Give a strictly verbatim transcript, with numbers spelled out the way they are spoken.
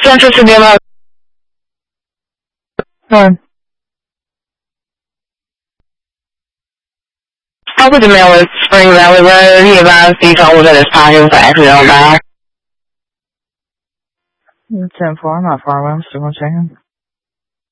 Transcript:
Central to demo. One. I'll put the mail with Spring Valley Road. He advised he told that his pocket was an accidental buy. ten four, I'm not far away. I'm still checking.